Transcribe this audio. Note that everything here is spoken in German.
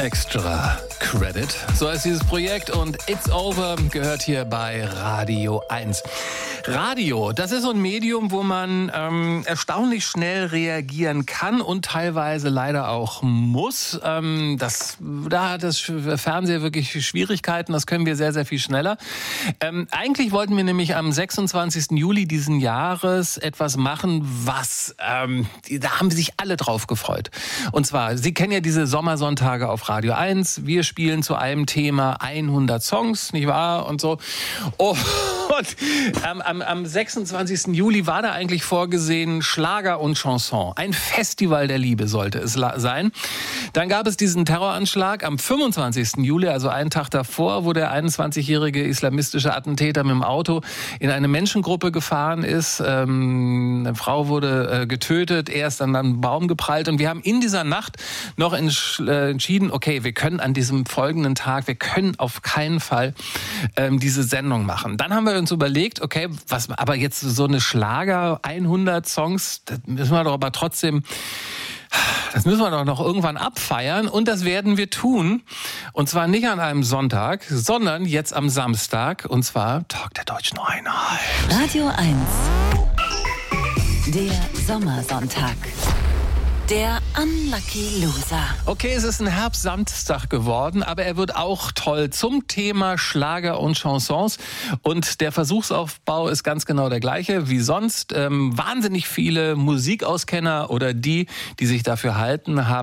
Extra Credit. So heißt dieses Projekt und It's Over gehört hier bei Radio 1. Radio, das ist so ein Medium, wo man erstaunlich schnell reagieren kann und teilweise leider auch muss. Da hat das Fernsehen wirklich Schwierigkeiten, das können wir sehr, sehr viel schneller. Eigentlich wollten wir nämlich am 26. Juli diesen Jahres etwas machen, was, da haben sich alle drauf gefreut. Und zwar, Sie kennen ja diese Sommersonntage auf Radio 1. Wir spielen zu einem Thema 100 Songs, nicht wahr? Und so. Oh, und am 26. Juli war da eigentlich vorgesehen Schlager und Chanson. Ein Festival der Liebe sollte es sein. Dann gab es diesen Terroranschlag am 25. Juli, also einen Tag davor, wo der 21-jährige islamistische Attentäter mit dem Auto in eine Menschengruppe gefahren ist. Eine Frau wurde getötet, er ist dann an einen Baum geprallt. Und wir haben in dieser Nacht noch entschieden, okay, wir können an diesem folgenden Tag, wir können auf keinen Fall diese Sendung machen. Dann haben wir uns überlegt, okay, aber jetzt so eine Schlager, 100 Songs, das müssen wir doch aber trotzdem, das müssen wir doch noch irgendwann abfeiern und das werden wir tun. Und zwar nicht an einem Sonntag, sondern jetzt am Samstag und zwar Tag der Deutschen Einheit. Radio 1, der Sommersonntag. Der Unlucky Loser. Okay, es ist ein Herbstsamstag geworden, aber er wird auch toll zum Thema Schlager und Chansons. Und der Versuchsaufbau ist ganz genau der gleiche wie sonst. Wahnsinnig viele Musikauskenner oder die sich dafür halten, haben